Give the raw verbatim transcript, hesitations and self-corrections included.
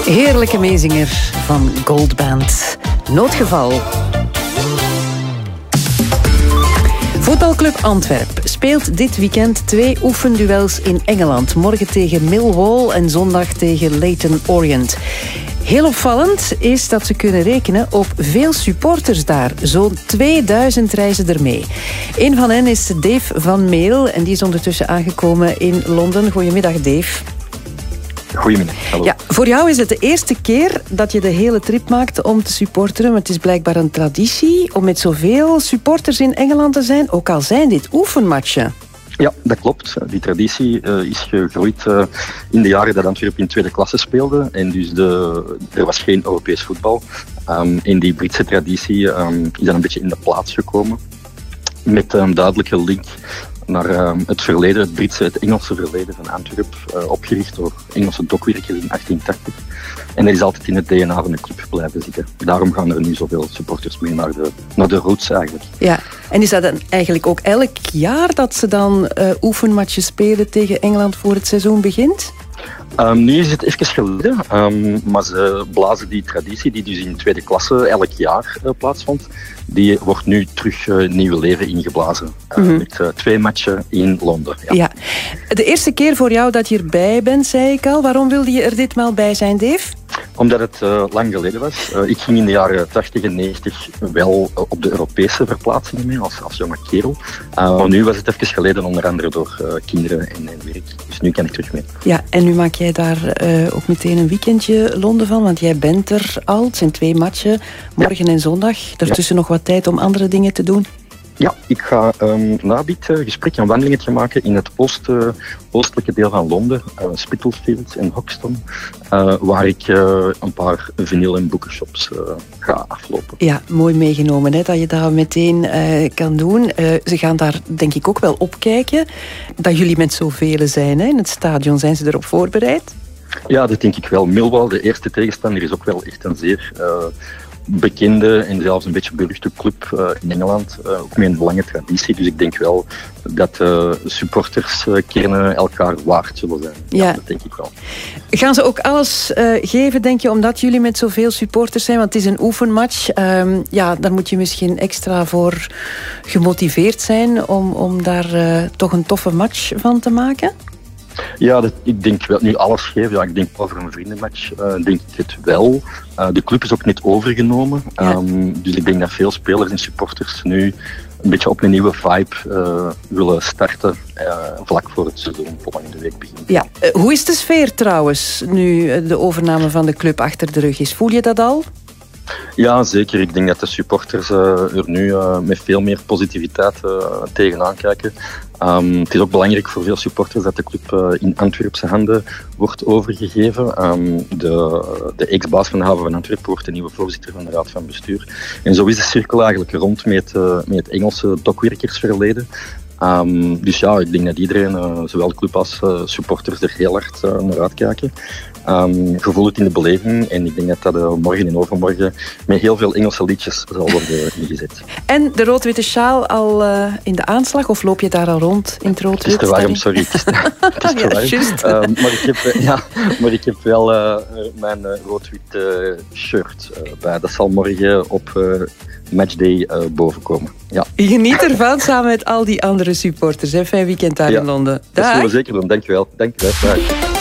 Heerlijke meezinger van Goldband. Noodgeval. Voetbalclub Antwerp speelt dit weekend twee oefenduels in Engeland. Morgen tegen Millwall en zondag tegen Leyton Orient. Heel opvallend is dat ze kunnen rekenen op veel supporters daar. Zo'n tweeduizend reizen er mee. Een van hen is Dave van Meel en die is ondertussen aangekomen in Londen. Goedemiddag, Dave. Goedemiddag, hallo. Ja, voor jou is het de eerste keer dat je de hele trip maakt om te supporteren. Maar het is blijkbaar een traditie om met zoveel supporters in Engeland te zijn, ook al zijn dit oefenmatchen. Ja, dat klopt. Die traditie uh, is gegroeid uh, in de jaren dat Antwerpen in tweede klasse speelde. En dus de, er was geen Europees voetbal. Um, en die Britse traditie um, is dan een beetje in de plaats gekomen. Met een duidelijke link naar uh, het verleden, het Britse, het Engelse verleden van Antwerpen, uh, opgericht door Engelse dokwerkers in achttien tachtig. En dat is altijd in het D N A van de club blijven zitten. Daarom gaan er nu zoveel supporters mee naar de, naar de roots eigenlijk. Ja, en is dat dan eigenlijk ook elk jaar dat ze dan uh, oefenmatches spelen tegen Engeland voor het seizoen begint? Um, nu is het even geleden, um, maar ze blazen die traditie die dus in tweede klasse elk jaar uh, plaatsvond, die wordt nu terug uh, nieuw leven ingeblazen. Uh, mm-hmm. Met uh, twee matchen in Londen. Ja. ja. De eerste keer voor jou dat je erbij bent, zei ik al. Waarom wilde je er ditmaal bij zijn, Dave? Omdat het uh, lang geleden was. Uh, ik ging in de jaren tachtig en negentig wel uh, op de Europese verplaatsingen mee als, als jonge kerel. Uh, maar nu was het even geleden, onder andere door uh, kinderen en, en werk. Dus nu kan ik terug mee. Ja, en nu maak jij daar uh, ook meteen een weekendje Londen van, want jij bent er al. Het zijn twee matchen, morgen ja. en zondag. Daartussen ja. nog wat tijd om andere dingen te doen. Ja, ik ga um, na dit uh, gesprek een wandelingetje maken in het oost, uh, oostelijke deel van Londen, uh, Spitalfields en Hoxton, uh, waar ik uh, een paar vinyl- en boekenshops uh, ga aflopen. Ja, mooi meegenomen hè, dat je dat meteen uh, kan doen. Uh, ze gaan daar denk ik ook wel opkijken dat jullie met zoveel zijn hè, in het stadion. Zijn ze erop voorbereid? Ja, dat denk ik wel. Millwall, de eerste tegenstander, is ook wel echt een zeer Uh, bekende en zelfs een beetje beruchte club uh, in Engeland. Uh, ook met een lange traditie. Dus ik denk wel dat uh, supporterskernen uh, elkaar waard zullen zijn. Ja. ja, dat denk ik wel. Gaan ze ook alles uh, geven, denk je, omdat jullie met zoveel supporters zijn? Want het is een oefenmatch. Um, ja, daar moet je misschien extra voor gemotiveerd zijn om, om daar uh, toch een toffe match van te maken? Ja, dat, ik denk wel. Nu alles geven, ja, ik denk over een vriendenmatch, uh, denk ik het wel. Uh, de club is ook net overgenomen. Ja. Um, dus ik denk dat veel spelers en supporters nu een beetje op een nieuwe vibe uh, willen starten, uh, vlak voor het seizoen volgende week begint. Ja. Uh, hoe is de sfeer trouwens, nu de overname van de club achter de rug is? Voel je dat al? Ja, zeker. Ik denk dat de supporters uh, er nu uh, met veel meer positiviteit uh, tegenaan kijken. Um, het is ook belangrijk voor veel supporters dat de club uh, in Antwerpse handen wordt overgegeven. Um, de de ex-baas van de haven van Antwerpen wordt de nieuwe voorzitter van de raad van bestuur. En zo is de cirkel eigenlijk rond met, uh, met het Engelse dokwerkersverleden. Um, dus ja, ik denk dat iedereen, uh, zowel de club als uh, supporters, er heel hard uh, naar uitkijken. Um, je voelt het in de beleving en ik denk dat dat uh, morgen en overmorgen met heel veel Engelse liedjes zal worden ingezet. En de rood-witte sjaal al uh, in de aanslag of loop je daar al rond in het rood-wit? Het is te warm, sorry. Het is te, het is te warm. Um, maar, ik heb, uh, ja, maar ik heb wel uh, mijn uh, rood-wit uh, shirt uh, bij. Dat zal morgen op uh, matchday uh, bovenkomen. Ja. Geniet ervan samen met al die andere supporters. Hè. Fijn weekend daar ja, in Londen. Dat zullen we zeker doen. Dank je wel. Dank je wel.